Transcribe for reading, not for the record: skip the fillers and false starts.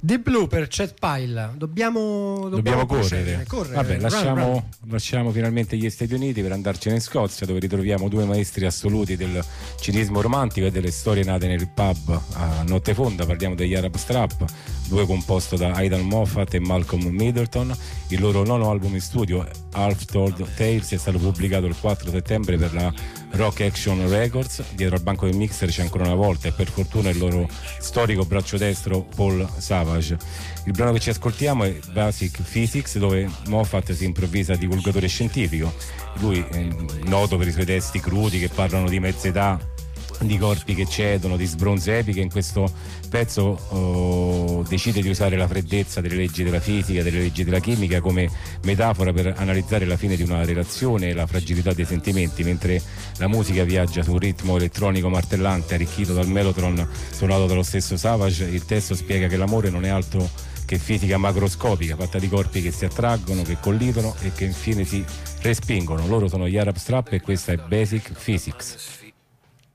Deep Blue per Chet Pile. Dobbiamo correre. Vabbè, run. lasciamo finalmente gli Stati Uniti per andarcene in Scozia, dove ritroviamo due maestri assoluti del cinismo romantico e delle storie nate nel pub a notte fonda. Parliamo degli Arab Strap, due composto da Aidan Moffat e Malcolm Middleton. Il loro nono album in studio, Half Told Tales, è stato pubblicato il 4 settembre per la Rock Action Records. Dietro al banco del mixer c'è ancora una volta, e per fortuna il loro storico braccio destro Paul Savage. Il brano che ci ascoltiamo è Basic Physics, dove Moffat si improvvisa divulgatore scientifico. Lui è noto per i suoi testi crudi che parlano di mezz'età, di corpi che cedono, di sbronze epiche. In questo pezzo decide di usare la freddezza delle leggi della fisica, delle leggi della chimica come metafora per analizzare la fine di una relazione e la fragilità dei sentimenti, mentre la musica viaggia su un ritmo elettronico martellante arricchito dal mellotron suonato dallo stesso Savage. Il testo spiega che l'amore non è altro che fisica macroscopica, fatta di corpi che si attraggono, che collidono e che infine si respingono. Loro sono gli Arab Strap e questa è Basic Physics.